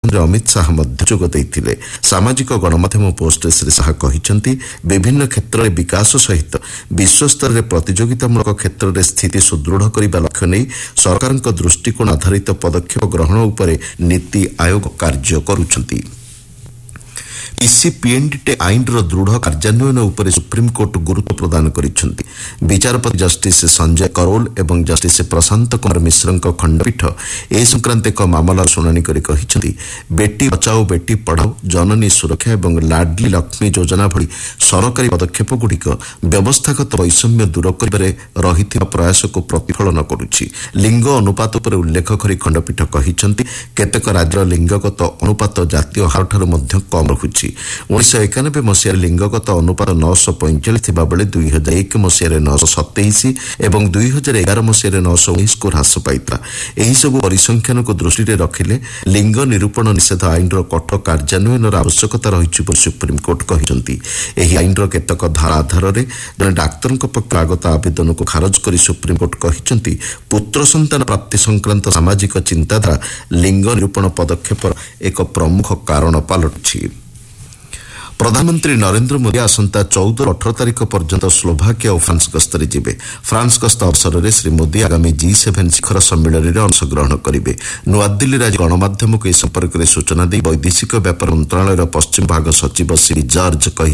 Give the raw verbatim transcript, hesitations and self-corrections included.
ସ୍ୱରାଷ୍ଟ୍ରମନ୍ତ୍ରୀ ଅମିତ ଶାହା ମଧ୍ୟ ଯୋଗ ଦେଇଥିଲେ। ସାମାଜିକ ଗଣମାଧ୍ୟମ ପୋଷ୍ଟରେ ଶ୍ରୀ ଶାହା କହିଛନ୍ତି, ବିଭିନ୍ନ କ୍ଷେତ୍ରରେ ବିକାଶ ସହିତ ବିଶ୍ୱସ୍ତରରେ ପ୍ରତିଯୋଗିତାମୂଳକ କ୍ଷେତ୍ରରେ ସ୍ଥିତି ସୁଦୃଢ଼ କରିବା ଲକ୍ଷ୍ୟ ନେଇ ସରକାରଙ୍କ ଦୃଷ୍ଟିକୋଣ ଆଧାରିତ ପଦକ୍ଷେପ ଗ୍ରହଣ ଉପରେ ନୀତି ଆୟୋଗ କାର୍ଯ୍ୟ କରୁଛନ୍ତି। ପିସିପିଏନ୍ଡିଟି ଆଇନର ଦୃଢ଼ କାର୍ଯ୍ୟାନ୍ୱୟନ ଉପରେ ସୁପ୍ରିମକୋର୍ଟ ଗୁରୁତ୍ୱ ପ୍ରଦାନ କରିଛନ୍ତି। ବିଚାରପତି ଜଷ୍ଟିସ୍ ସଞ୍ଜୟ କରୋଲ ଏବଂ ଜଷ୍ଟିସ୍ ପ୍ରଶାନ୍ତ କୁମାର ମିଶ୍ରଙ୍କ ଖଣ୍ଡପୀଠ ଏ ସଂକ୍ରାନ୍ତ ଏକ ମାମଲାର ଶୁଣାଣି କରି କହିଛନ୍ତି, ବେଟି ବଚାଓ ବେଟି ପଢ଼ାଓ, ଜନନୀ ସୁରକ୍ଷା ଏବଂ ଲାଡ୍ଲି ଲକ୍ଷ୍ମୀ ଯୋଜନା ଭଳି ସରକାରୀ ପଦକ୍ଷେପଗୁଡ଼ିକ ବ୍ୟବସ୍ଥାଗତ ବୈଷମ୍ୟ ଦୂର କରିବାରେ ରହିଥିବା ପ୍ରୟାସକୁ ପ୍ରତିଫଳନ କରୁଛି। ଲିଙ୍ଗ ଅନୁପାତ ଉପରେ ଉଲ୍ଲେଖ କରି ଖଣ୍ଡପୀଠ କହିଛନ୍ତି, କେତେକ ରାଜ୍ୟର ଲିଙ୍ଗଗତ ଅନୁପାତ ଜାତୀୟ ହାରଠାରୁ ମଧ୍ୟ କମ୍ ରହୁଛି। ଉଣେଇଶହ ଏକାନବେ ମସିହାରେ ଲିଙ୍ଗଗତ ଅନୁପାତ ନଅଶହ ପଇଁଚାଳିଶ ଥିବାବେଳେ ଦୁଇ ହଜାର ଏକ ମସିହାରେ ନଅଶହ ସତେଇଶ ଏବଂ ଦୁଇ ହଜାର ଏଗାର ମସିହାରେ ନଅଶହ ଉଣେଇଶକୁ ହ୍ରାସ ପାଇଥିଲା। ଏହିସବୁ ପରିସଂଖ୍ୟାନକୁ ଦୃଷ୍ଟିରେ ରଖିଲେ ଲିଙ୍ଗ ନିରୂପଣ ନିଷେଧ ଆଇନର କଠୋର କାର୍ଯ୍ୟାନ୍ୱୟନର ଆବଶ୍ୟକତା ରହିଛି ବୋଲି ସୁପ୍ରିମକୋର୍ଟ କହିଛନ୍ତି। ଏହି ଆଇନର କେତେକ ଧାରା ଆଧାରରେ ଜଣେ ଡାକ୍ତରଙ୍କ ପକ୍ଷରୁ ଆଗତ ଆବେଦନକୁ ଖାରଜ କରି ସୁପ୍ରିମକୋର୍ଟ କହିଛନ୍ତି, ପୁତ୍ର ସନ୍ତାନ ପ୍ରାପ୍ତି ସଂକ୍ରାନ୍ତ ସାମାଜିକ ଚିନ୍ତାଧାରା ଲିଙ୍ଗ ନିରୂପଣ ପଦକ୍ଷେପର ଏକ ପ୍ରମୁଖ କାରଣ ପାଲଟିଛି। ପ୍ରଧାନମନ୍ତ୍ରୀ ନରେନ୍ଦ୍ର ମୋଦି ଆସନ୍ତା ଚଉଦ ଅଠର ତାରିଖ ପର୍ଯ୍ୟନ୍ତ ସ୍ଲୋଭାକିଆ ଓ ଫ୍ରାନ୍ସ ଗସ୍ତରେ ଯିବେ। ଫ୍ରାନ୍ସ ଗସ୍ତ ଅବସରରେ ଶ୍ରୀ ମୋଦି ଆଗାମୀ ଜି ସେଭେନ୍ ଶିଖର ସମ୍ମିଳନୀରେ ଅଂଶଗ୍ରହଣ କରିବେ। ନୂଆଦିଲ୍ଲୀରେ ଆଜି ଗଣମାଧ୍ୟମକୁ ଏ ସମ୍ପର୍କରେ ସୂଚନା ଦେଇ ବୈଦେଶିକ ବ୍ୟାପାର ମନ୍ତ୍ରଣାଳୟର ପଶ୍ଚିମ ଭାଗ ସଚିବ ଶ୍ରୀ ଜର୍ଜ